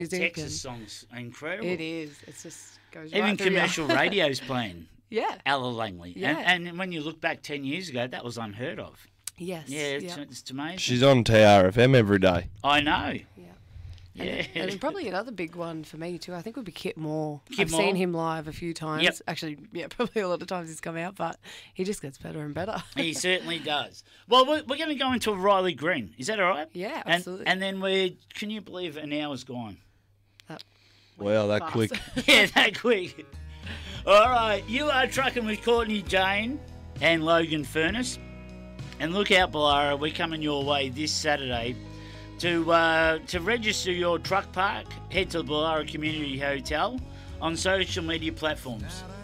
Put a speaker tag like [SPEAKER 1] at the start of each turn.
[SPEAKER 1] music.
[SPEAKER 2] Texas songs are incredible.
[SPEAKER 1] It is. It's just goes
[SPEAKER 2] Even
[SPEAKER 1] right through you.
[SPEAKER 2] commercial radio's playing
[SPEAKER 1] Yeah.
[SPEAKER 2] Ella Langley.
[SPEAKER 1] Yeah.
[SPEAKER 2] And when you look back 10 years ago, that was unheard of.
[SPEAKER 1] Yes.
[SPEAKER 2] Yeah, it's amazing.
[SPEAKER 3] She's on TRFM every day.
[SPEAKER 2] I know.
[SPEAKER 1] Yeah.
[SPEAKER 2] Yeah.
[SPEAKER 1] And probably another big one for me too, I think, would be Kit Moore.
[SPEAKER 2] Kit
[SPEAKER 1] I've
[SPEAKER 2] Moore.
[SPEAKER 1] seen him live a few times.
[SPEAKER 2] Yep.
[SPEAKER 1] Actually, yeah, probably a lot of times he's come out, but he just gets better and better.
[SPEAKER 2] He certainly does. Well, we're going to go into Riley Green. Is that all right?
[SPEAKER 1] Yeah, absolutely.
[SPEAKER 2] And then can you believe an hour's gone?
[SPEAKER 3] Well, that
[SPEAKER 1] Fast.
[SPEAKER 3] quick.
[SPEAKER 2] Yeah, that quick. All right, you are trucking with Courtney Jane and Logan Furness. And look out, Ballara, we're coming your way this Saturday. To register your truck park, head to the Ballara Community Hotel on social media platforms.